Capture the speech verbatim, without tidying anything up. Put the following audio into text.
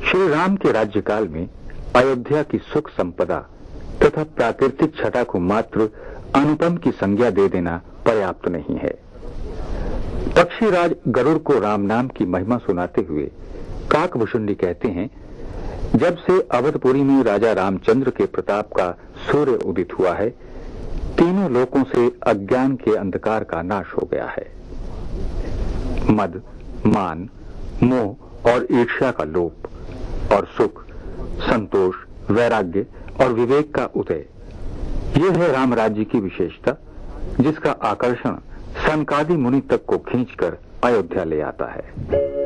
श्री राम के राज्यकाल में अयोध्या की सुख संपदा तथा प्राकृतिक छटा को मात्र अनुपम की संज्ञा दे देना पर्याप्त नहीं है। पक्षीराज गरुड़ को राम नाम की महिमा सुनाते हुए काकभुशुंडी कहते हैं, जब से अवधपुरी में राजा रामचंद्र के प्रताप का सूर्य उदित हुआ है, तीनों लोकों से अज्ञान के अंधकार का नाश हो गया है। मद, मान, मोह और ईर्ष्या का लोप और सुख, संतोष, वैराग्य और विवेक का उदय, यह है राम राज्य की विशेषता, जिसका आकर्षण सनकादि मुनि तक को खींचकर अयोध्या ले आता है।